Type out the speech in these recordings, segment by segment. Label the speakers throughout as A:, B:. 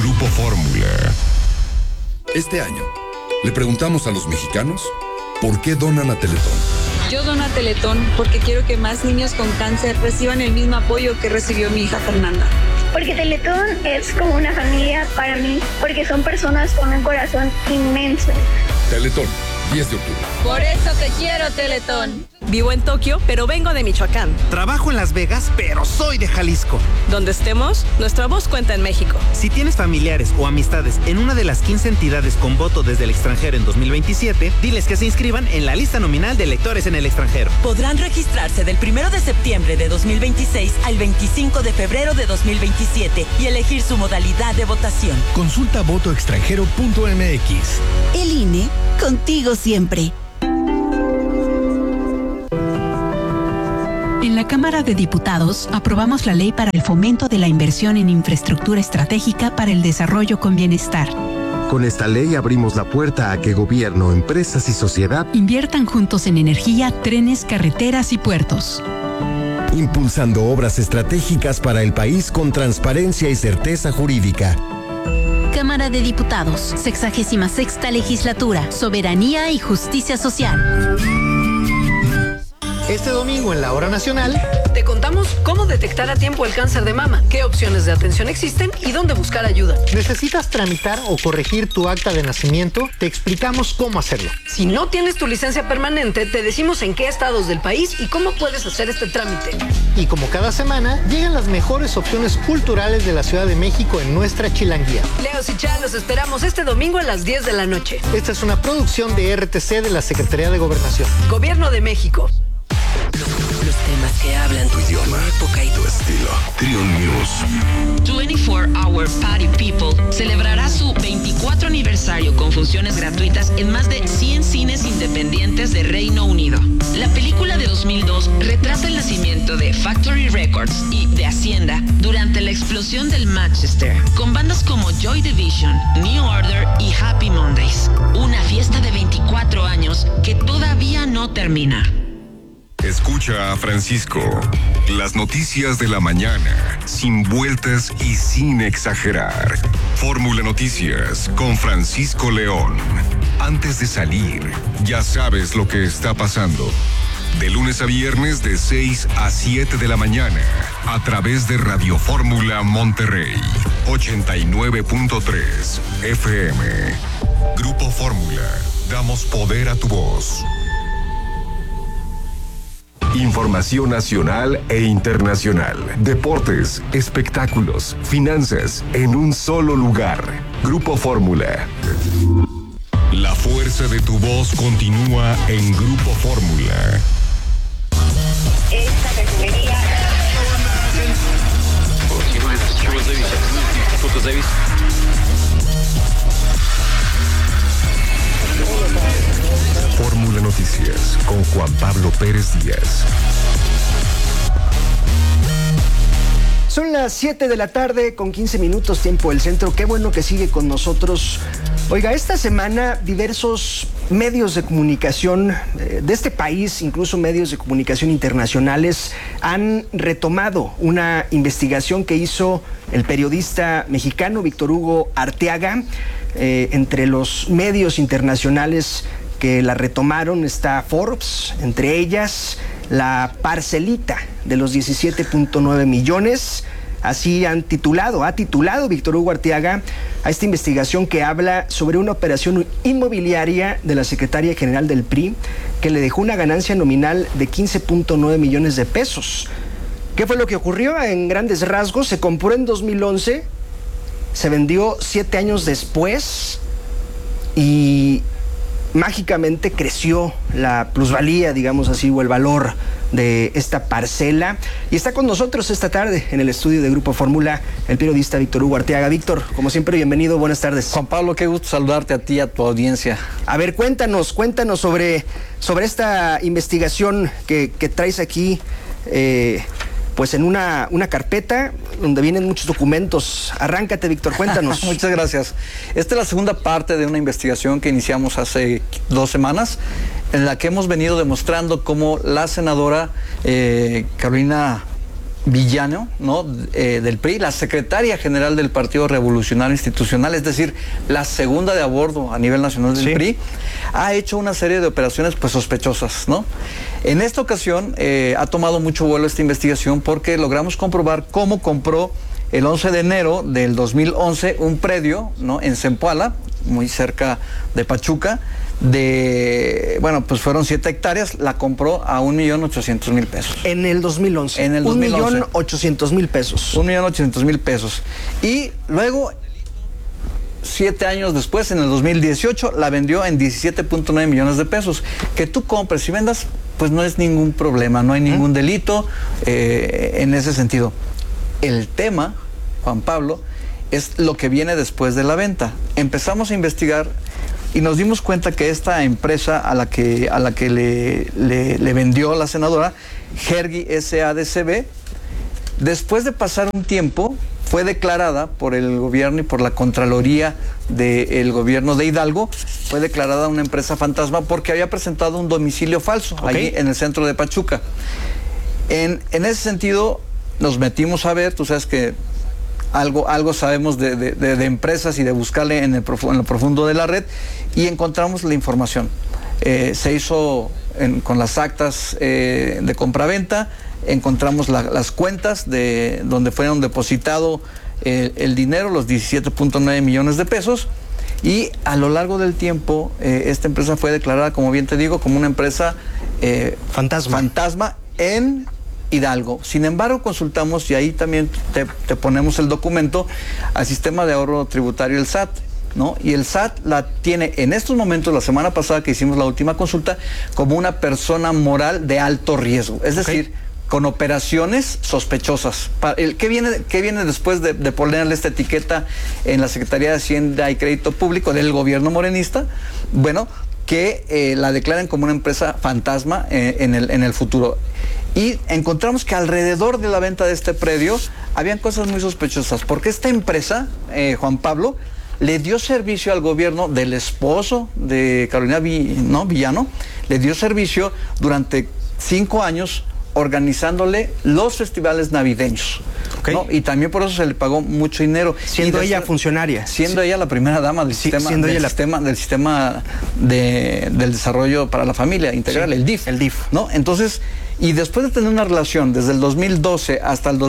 A: Grupo Fórmula.
B: Este año, le preguntamos a los mexicanos por qué donan a Teletón.
C: Yo dono a Teletón porque quiero que más niños con cáncer reciban el mismo apoyo que recibió mi hija Fernanda.
D: Porque Teletón es como una familia para mí, porque son personas con un corazón inmenso.
B: Teletón, 10 de octubre.
C: Por eso te quiero, Teletón.
E: Vivo en Tokio, pero vengo de Michoacán.
F: Trabajo en Las Vegas, pero soy de Jalisco.
E: Donde estemos, nuestra voz cuenta en México.
F: Si tienes familiares o amistades en una de las 15 entidades con voto desde el extranjero en 2027, diles que se inscriban en la lista nominal de electores en el extranjero.
G: Podrán registrarse del 1 de septiembre de 2026 al 25 de febrero de 2027 y elegir su modalidad de votación.
A: Consulta votoextranjero.mx.
H: El INE, contigo siempre.
I: En la Cámara de Diputados aprobamos la ley para el fomento de la inversión en infraestructura estratégica para el desarrollo con bienestar.
J: Con esta ley abrimos la puerta a que gobierno, empresas y sociedad
I: inviertan juntos en energía, trenes, carreteras y puertos.
J: Impulsando obras estratégicas para el país con transparencia y certeza jurídica.
H: Cámara de Diputados, 66ª Legislatura, Soberanía y Justicia Social.
F: Este domingo en la Hora Nacional
E: Te contamos cómo detectar a tiempo el cáncer de mama, qué opciones de atención existen y dónde buscar ayuda.
F: ¿Necesitas tramitar o corregir tu acta de nacimiento? Te explicamos cómo hacerlo.
E: Si no tienes tu licencia permanente, te decimos en qué estados del país y cómo puedes hacer este trámite.
F: Y como cada semana, llegan las mejores opciones culturales de la Ciudad de México en nuestra Chilanguía.
E: Leos y Chá, los esperamos este domingo a las 10 de la noche.
F: Esta es una producción de RTC de la Secretaría de Gobernación.
E: Gobierno de México.
G: Los temas que hablan
A: Tu idioma,
G: tu época y
A: tu estilo. Trion News.
K: 24 Hour Party People celebrará su 24 aniversario con funciones gratuitas en más de 100 cines independientes de Reino Unido. La película de 2002 retrata el nacimiento de Factory Records y de Hacienda durante la explosión del Manchester, con bandas como Joy Division, New Order y Happy Mondays. Una fiesta de 24 años que todavía no termina.
A: Escucha a Francisco. Las noticias de la mañana, sin vueltas y sin exagerar. Fórmula Noticias con Francisco León. Antes de salir, ya sabes lo que está pasando. De lunes a viernes de 6 a 7 de la mañana, a través de Radio Fórmula Monterrey, 89.3 FM. Grupo Fórmula, damos poder a tu voz. Información nacional e internacional. Deportes, espectáculos, finanzas, en un solo lugar. Grupo Fórmula. La fuerza de tu voz continúa en Grupo Fórmula.
D: Esta refinería...
A: Fórmula Noticias con Juan Pablo Pérez Díaz.
L: Son las 7 de la tarde con 15 minutos tiempo del centro. Qué bueno que sigue con nosotros. Oiga, esta semana diversos medios de comunicación de este país, incluso medios de comunicación internacionales, han retomado una investigación que hizo el periodista mexicano Víctor Hugo Arteaga. Entre los medios internacionales que la retomaron está Forbes, entre ellas la parcelita de los 17.9 millones. Así ha titulado Víctor Hugo Arteaga a esta investigación que habla sobre una operación inmobiliaria de la secretaria general del PRI que le dejó una ganancia nominal de 15.9 millones de pesos. ¿Qué fue lo que ocurrió? En grandes rasgos, se compró en 2011, se vendió 7 años después y mágicamente creció la plusvalía, digamos así, o el valor de esta parcela. Y está con nosotros esta tarde en el estudio de Grupo Fórmula el periodista Víctor Hugo Arteaga. Víctor, como siempre, bienvenido, buenas tardes.
M: Juan Pablo, qué gusto saludarte a ti y a tu audiencia.
L: A ver, cuéntanos sobre esta investigación que traes aquí, pues en una carpeta donde vienen muchos documentos. Arráncate, Víctor, cuéntanos.
M: Muchas gracias. Esta es la segunda parte de una investigación que iniciamos hace 2 semanas, en la que hemos venido demostrando cómo la senadora Carolina Villano, ¿no? Del PRI, la secretaria general del Partido Revolucionario Institucional, es decir, la segunda de a bordo a nivel nacional del PRI, ha hecho una serie de operaciones pues sospechosas, ¿no? En esta ocasión ha tomado mucho vuelo esta investigación porque logramos comprobar cómo compró el 11 de enero del 2011 un predio, ¿no? En Zempoala, muy cerca de Pachuca, pues fueron 7 hectáreas, la compró a 1,800,000 pesos.
L: En el 2011.
M: En el 2011.
L: 1,800,000 pesos.
M: 1,800,000 pesos. Y luego, 7 años después, en el 2018, la vendió en 17.9 millones de pesos. Que tú compres y vendas, pues no es ningún problema, no hay ningún delito en ese sentido. El tema, Juan Pablo, es lo que viene después de la venta. Empezamos a investigar y nos dimos cuenta que esta empresa a la que le vendió la senadora, Hergy SADCB, después de pasar un tiempo, fue declarada por el gobierno y por la Contraloría del gobierno de Hidalgo, fue declarada una empresa fantasma porque había presentado un domicilio falso allí en el centro de Pachuca. En ese sentido, nos metimos a ver, tú sabes que algo sabemos de empresas y de buscarle en lo profundo de la red, y encontramos la información. Se hizo con las actas de compraventa, encontramos las cuentas de donde fueron depositado el dinero, los 17.9 millones de pesos, y a lo largo del tiempo esta empresa fue declarada, como bien te digo, como una empresa fantasma en Hidalgo. Sin embargo, consultamos, y ahí también te ponemos el documento, al sistema de ahorro tributario, el SAT, ¿no? Y el SAT la tiene en estos momentos, la semana pasada que hicimos la última consulta, como una persona moral de alto riesgo, es decir, con operaciones sospechosas. ¿Qué viene después de ponerle esta etiqueta en la Secretaría de Hacienda y Crédito Público del gobierno morenista? Bueno, que la declaren como una empresa fantasma en el futuro. Y encontramos que alrededor de la venta de este predio habían cosas muy sospechosas, porque esta empresa, Juan Pablo, le dio servicio al gobierno del esposo de Carolina Villano, le dio servicio durante 5 años organizándole los festivales navideños, ¿no? Y también por eso se le pagó mucho dinero.
L: Siendo ella funcionaria.
M: Siendo ella la primera dama del sistema del desarrollo para la familia integral, el DIF.
L: El DIF.
M: ¿No? Entonces, y después de tener una relación desde el 2012 hasta el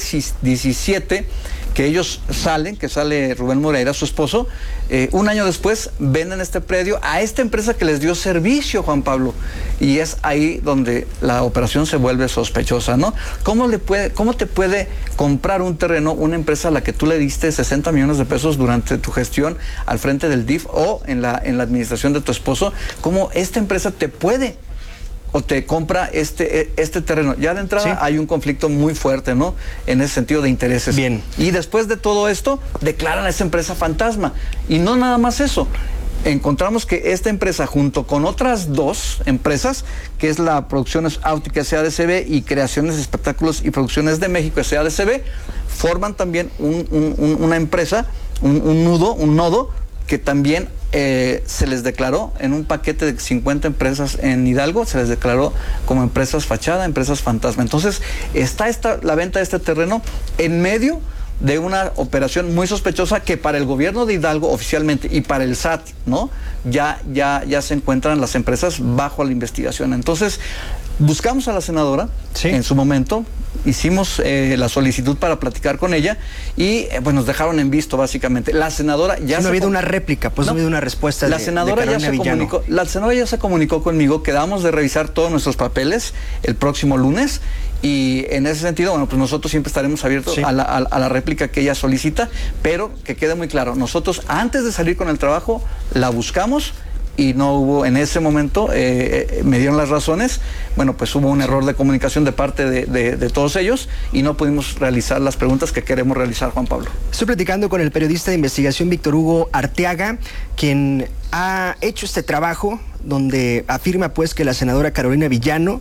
M: 2017, que ellos que sale Rubén Moreira, su esposo, un año después venden este predio a esta empresa que les dio servicio, Juan Pablo, y es ahí donde la operación se vuelve sospechosa, ¿no? ¿Cómo te puede comprar un terreno una empresa a la que tú le diste 60 millones de pesos durante tu gestión al frente del DIF o en la administración de tu esposo? ¿Cómo esta empresa te puede o te compra este terreno? Ya de entrada hay un conflicto muy fuerte, ¿no? En ese sentido de intereses.
L: Bien.
M: Y después de todo esto, declaran a esa empresa fantasma. Y no nada más eso. Encontramos que esta empresa, junto con otras 2 empresas, que es la Producciones Áuticas SADCB y Creaciones, Espectáculos y Producciones de México SADCB, forman también una empresa, un nodo, que también se les declaró en un paquete de 50 empresas en Hidalgo, se les declaró como empresas fachada, empresas fantasma. Entonces, está la venta de este terreno en medio de una operación muy sospechosa que para el gobierno de Hidalgo oficialmente y para el SAT, ¿no? Ya se encuentran las empresas bajo la investigación. Entonces, buscamos a la senadora en su momento, hicimos la solicitud para platicar con ella y pues nos dejaron en visto básicamente. La senadora ya
L: no ha habido una réplica, pues no ha habido una respuesta.
M: La senadora ya se comunicó conmigo, quedamos de revisar todos nuestros papeles el próximo lunes. Y en ese sentido, bueno, pues nosotros siempre estaremos abiertos a la réplica que ella solicita, pero que quede muy claro, nosotros antes de salir con el trabajo la buscamos y no hubo en ese momento, me dieron las razones, bueno, pues hubo un error de comunicación de parte de todos ellos y no pudimos realizar las preguntas que queremos realizar, Juan Pablo.
L: Estoy platicando con el periodista de investigación Víctor Hugo Arteaga, quien ha hecho este trabajo donde afirma pues que la senadora Carolina Villano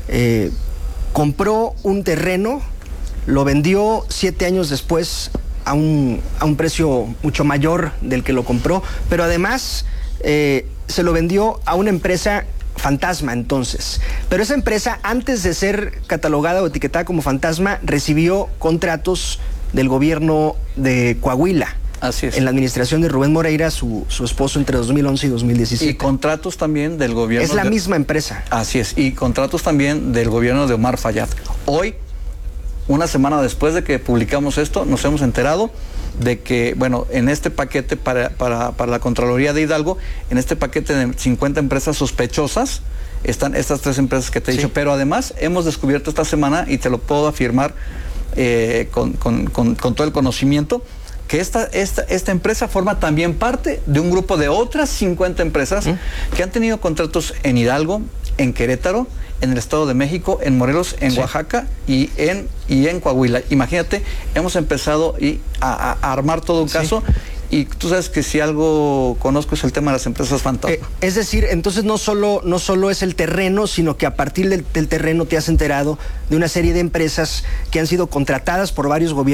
L: compró un terreno, lo vendió 7 años después a un precio mucho mayor del que lo compró, pero además se lo vendió a una empresa fantasma entonces. Pero esa empresa, antes de ser catalogada o etiquetada como fantasma, recibió contratos del gobierno de Coahuila.
M: Así es.
L: En la administración de Rubén Moreira, su esposo, entre 2011 y 2017.
M: Y contratos también del gobierno...
L: Es la misma empresa.
M: Así es. Y contratos también del gobierno de Omar Fayad. Hoy, una semana después de que publicamos esto, nos hemos enterado de que, bueno, en este paquete para la Contraloría de Hidalgo, en este paquete de 50 empresas sospechosas, están estas 3 empresas que te he dicho. Pero además, hemos descubierto esta semana, y te lo puedo afirmar con todo el conocimiento, que esta empresa forma también parte de un grupo de otras 50 empresas que han tenido contratos en Hidalgo, en Querétaro, en el Estado de México, en Morelos, en Oaxaca y en Coahuila. Imagínate, hemos empezado a armar todo un caso. Y tú sabes que si algo conozco es el tema de las empresas fantasma.
L: Es decir, entonces no solo es el terreno, sino que a partir del terreno te has enterado de una serie de empresas que han sido contratadas por varios gobiernos